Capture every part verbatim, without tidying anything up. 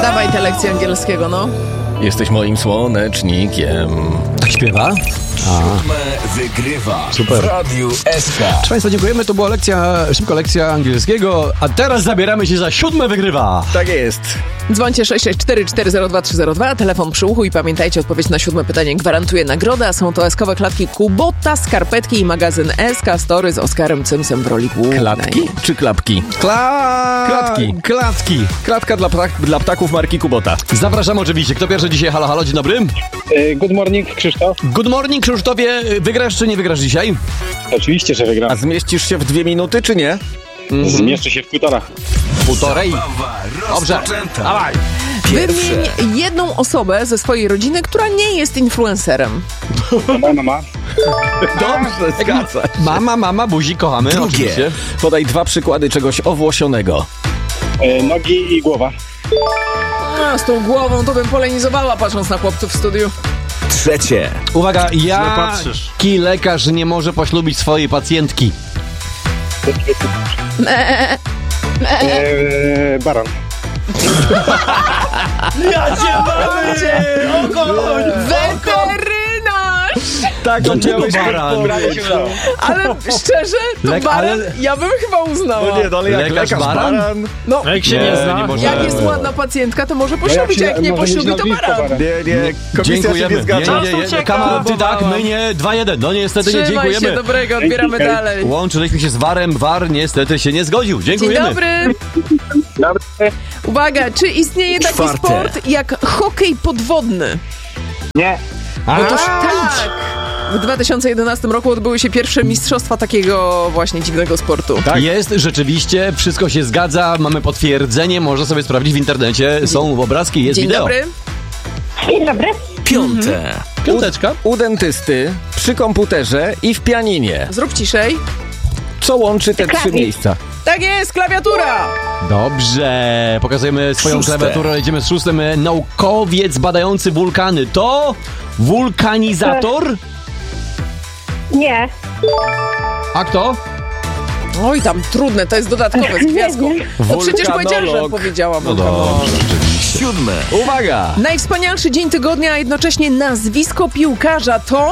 Dawaj tę lekcję angielskiego, no. Jesteś moim słonecznikiem. Tak śpiewa? Siódme wygrywa. Super. W Radiu S K. Proszę Państwa, dziękujemy. To była lekcja, szybka lekcja angielskiego. A teraz zabieramy się za siódme wygrywa. Tak jest. Dzwońcie sześć sześć cztery cztery zero dwa trzy zero dwa, telefon przy uchu i pamiętajcie, odpowiedź na siódme pytanie gwarantuje nagrodę, a są to eskowe klatki Kubota, skarpetki i magazyn S K Story z Oskarem Cymsem w roli głównej. Klatki czy klapki? Kla... Klatki. Klatki. Klatka dla, ptak, dla ptaków marki Kubota. Zapraszamy oczywiście. Kto pierwszy dzisiaj? Halo, halo, dzień dobry. Good morning, Krzysztof. Good morning, Krzysztofie. Wygrasz czy nie wygrasz dzisiaj? Oczywiście, że A wygram. zmieścisz się w dwie minuty, czy nie? Zmieszczę się w półtora. Półtorej. Zabawa Dobrze. rozpoczęta. Dawaj. Pierwsze. Wymień jedną osobę ze swojej rodziny, która nie jest influencerem. Mama, mama. Dobrze, zgadza się. Mama, mama, buzi, kochamy. Drugie. Oczywiście. Podaj dwa przykłady czegoś owłosionego. E, nogi i głowa. A, z tą głową to bym polenizowała, patrząc na chłopców w studiu. Trzecie. Uwaga, patrzysz. jaki lekarz nie może poślubić swojej pacjentki? E, baran. Weterynarz! Tak, Dlaczego baran? Ale szczerze, to Lek- baran ale- ja bym chyba uznała. No nie, no ale jak Lekarz lekarz, baran? baran? No, Jak się nie, zna. może- jak jest ładna pacjentka, to może jak poślubić, się- a jak nie może mieć poślubi, to nazwisko baran. baran. Nie, nie, komisja Dziękujemy. się nie zgadza. Nie, nie, nie. Kamal, ty tak, my nie. dwa jeden. No niestety nie, Trzymaj się dziękujemy. dobrego, odbieramy Dzięki. dalej. Łączyliśmy się z Warem. War niestety się nie zgodził. Dzień Dziękujemy. dobry. Dobry. Uwaga, czy istnieje taki Czwarte. sport jak hokej podwodny? Nie. Otóż tak. W dwa tysiące jedenastym roku odbyły się pierwsze mistrzostwa takiego właśnie dziwnego sportu. Tak. Jest, rzeczywiście, wszystko się zgadza, mamy potwierdzenie, można sobie sprawdzić w internecie, są obrazki, jest Dzień wideo. dobry. Dzień dobry. Piąte. Piąteczka. U dentysty, przy komputerze i w pianinie. Zrób ciszej. Co łączy te trzy Klawis. miejsca? Tak jest, klawiatura. Dobrze, pokazujemy swoją Szóste. klawiaturę, jedziemy z szóstym. Naukowiec badający wulkany to wulkanizator? Nie. A kto? Oj, tam trudne, to jest dodatkowe z gwiazdką. No przecież powiedziałam, że Wulkanolog. powiedziałam. No wulkanolog. dobrze. Siódme. Uwaga! Najwspanialszy dzień tygodnia, a jednocześnie nazwisko piłkarza to...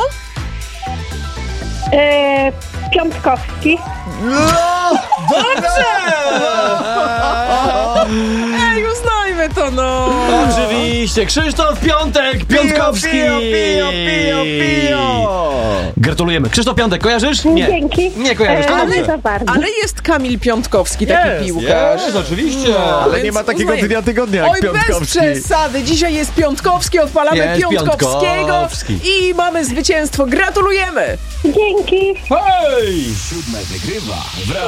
E, Piątkowski. Ej, uznajmy to, no. Oczywiście, Krzysztof Piątek, Piątkowski! Pio, pio, pio, pio. Gratulujemy. Krzysztof Piątek, kojarzysz? Nie. Dzięki. Nie kojarzysz, to E, dobrze. nie za bardzo. Ale jest Kamil Piątkowski, taki piłkarz. Jest, oczywiście. No, Ale więc nie ma takiego uznajemy. dnia tygodnia jak Oj, bez Piątkowski. przesady. Dzisiaj jest Piątkowski, odpalamy Jest Piątkowskiego Piątkowski. i mamy zwycięstwo. Gratulujemy! Dzięki. Hej! Siódme wygrywa. W